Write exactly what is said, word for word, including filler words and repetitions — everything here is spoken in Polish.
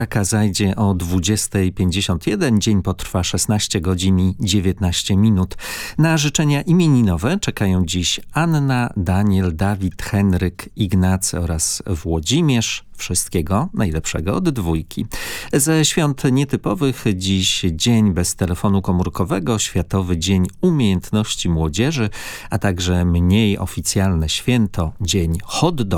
Taka zajdzie o dwudziestej pięćdziesiąt jeden. Dzień potrwa szesnaście godzin i dziewiętnaście minut. Na życzenia imieninowe czekają dziś Anna, Daniel, Dawid, Henryk, Ignacy oraz Włodzimierz. Wszystkiego najlepszego od dwójki. Ze świąt nietypowych dziś Dzień bez telefonu komórkowego, Światowy Dzień Umiejętności Młodzieży, a także mniej oficjalne święto Dzień Hot Doga.